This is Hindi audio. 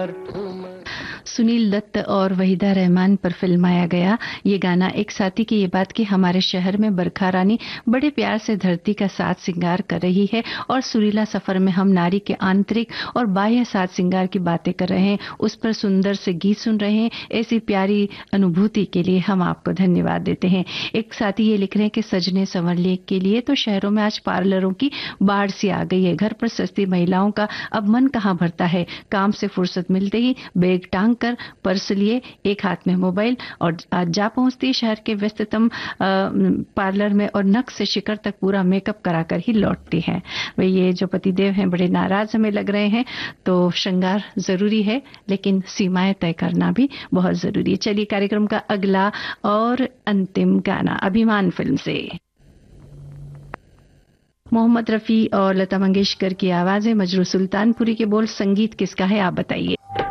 सुनील दत्त और वहीदा रहमान पर फिल्माया गया ये गाना एक साथी की ये बात कि हमारे शहर में बरखा रानी बड़े प्यार से धरती का साज श्रृंगार कर रही है और सुरीला सफर में हम नारी के आंतरिक और बाह्य साज श्रृंगार की बातें कर रहे हैं, उस पर सुंदर से गीत सुन रहे हैं। ऐसी प्यारी अनुभूति के लिए हम आपको धन्यवाद देते हैं। एक साथी ये लिख रहे हैं कि सजने संवरने के लिए तो शहरों में आज पार्लरों की बाढ़ सी आ गई है। घर पर सस्ती महिलाओं का अब मन कहाँ भरता है। काम से फुर्सत मिलते ही बैग टांग कर पर्स लिए, एक हाथ में मोबाइल और जा पहुंचती है शहर के व्यस्ततम पार्लर में और नक से शिखर तक पूरा मेकअप कराकर ही लौटती है। वे ये जो पतिदेव हैं बड़े नाराज हमें लग रहे हैं। तो श्रृंगार जरूरी है लेकिन सीमाएं तय करना भी बहुत जरूरी है। चलिए कार्यक्रम का अगला और अंतिम गाना अभिमान फिल्म से मोहम्मद रफी और लता मंगेशकर की आवाजें, मजरू सुल्तानपुरी के बोल, संगीत किसका है आप बताइए।